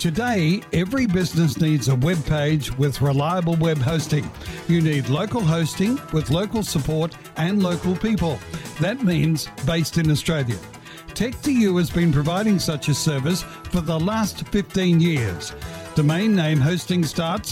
Today, every business needs a web page with reliable web hosting. You need local hosting with local support and local people. That means based in Australia. Tech2U has been providing such a service for the last 15 years. Domain name hosting starts